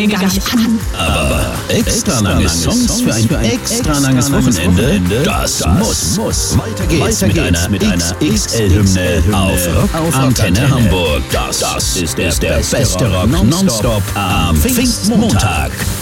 gar nicht an. Aber extra lange Songs für ein extra langes Wochenende, das muss. Weiter geht's mit einer XL-Hymne auf Rockantenne Hamburg. Das ist der beste Rock nonstop am Pfingstmontag.